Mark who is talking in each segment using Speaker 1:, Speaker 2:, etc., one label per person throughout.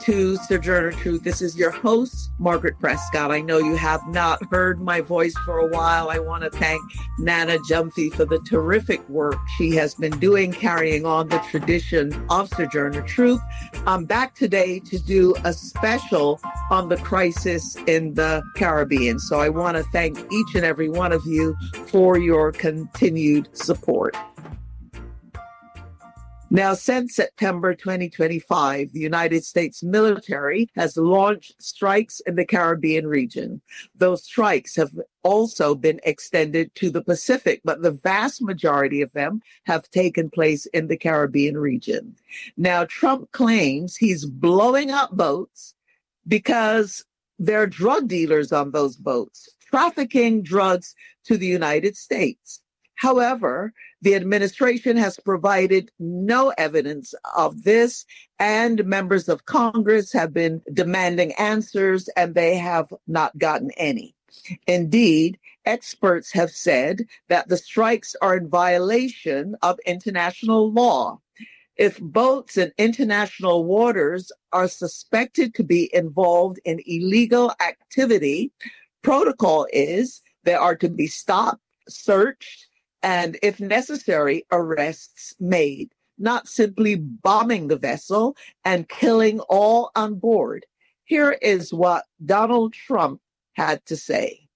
Speaker 1: to Sojourner Truth. This is your host, Margaret Prescott. I know you have not heard my voice for a while. I want to thank Nana Gyamfi for the terrific work she has been doing, carrying on the tradition of Sojourner Truth. I'm back today to do a special on the crisis in the Caribbean. So I want to thank each and every one of you for your continued support. Now, since September 2025, the United States military has launched strikes in the Caribbean region. Those strikes have also been extended to the Pacific, but the vast majority of them have taken place in the Caribbean region. Now, Trump claims he's blowing up boats because there are drug dealers on those boats, trafficking drugs to the United States. However, the administration has provided no evidence of this, and members of Congress have been demanding answers, and they have not gotten any. Indeed, experts have said that the strikes are in violation of international law. If boats in international waters are suspected to be involved in illegal activity, protocol is they are to be stopped, searched, and if necessary, arrests made, not simply bombing the vessel and killing all on board. Here is what Donald Trump had to say.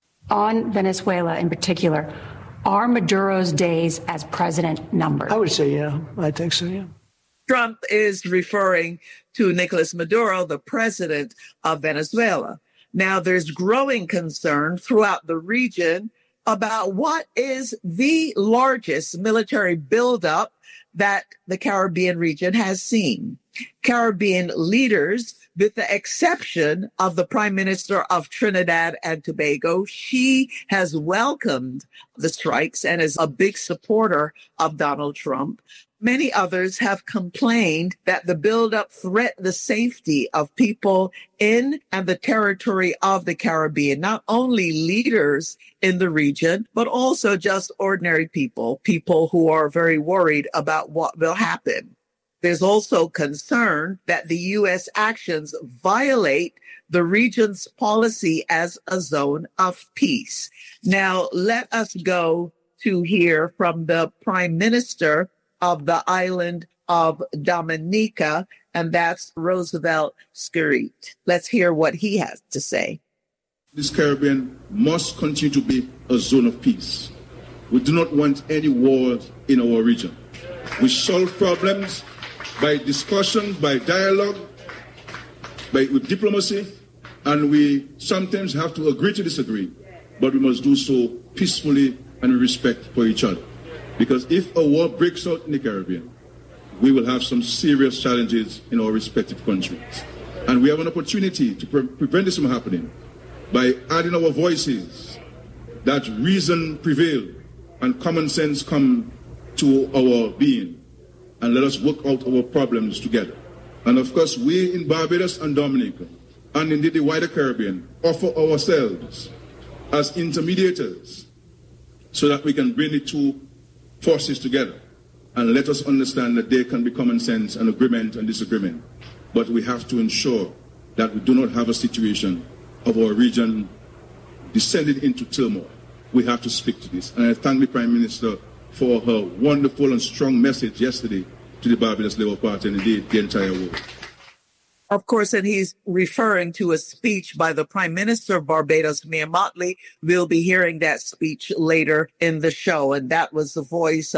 Speaker 2: On Venezuela in particular, are Maduro's days as president numbered?
Speaker 3: I would say, yeah. I think so, yeah.
Speaker 1: Trump is referring to Nicolas Maduro, the president of Venezuela. Now, there's growing concern throughout the region about what is the largest military buildup that the Caribbean region has seen. Caribbean leaders, with the exception of the Prime Minister of Trinidad and Tobago, she has welcomed the strikes and is a big supporter of Donald Trump. Many others have complained that the buildup threat the safety of people in and the territory of the Caribbean, not only leaders in the region, but also just ordinary people who are very worried about what will happen. There's also concern that the U.S. actions violate the region's policy as a zone of peace. Now, let us go to hear from the Prime Minister of the island of Dominica, and that's Roosevelt Skerrit. Let's hear what he has to say.
Speaker 4: This Caribbean must continue to be a zone of peace. We do not want any wars in our region. We solve problems by discussion, by dialogue, with diplomacy, and we sometimes have to agree to disagree, but we must do so peacefully and with respect for each other. Because if a war breaks out in the Caribbean, we will have some serious challenges in our respective countries. And we have an opportunity to prevent this from happening by adding our voices, that reason prevail and common sense come to our being, and let us work out our problems together. And of course, we in Barbados and Dominica, and indeed the wider Caribbean, offer ourselves as intermediators so that we can bring the two forces together and let us understand that there can be common sense and agreement and disagreement. But we have to ensure that we do not have a situation of our region descending into turmoil. We have to speak to this. And I thank the Prime Minister for her wonderful and strong message yesterday to the Barbados Labour Party and indeed the entire world.
Speaker 1: Of course, and he's referring to a speech by the Prime Minister of Barbados, Mia Mottley. We'll be hearing that speech later in the show, and that was the voice